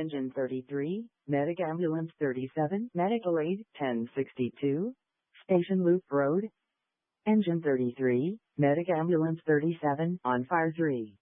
Engine 33, Medic Ambulance 37, Medical Aid 1062, Station Loop Road. Engine 33, Medic Ambulance 37, on fire 3.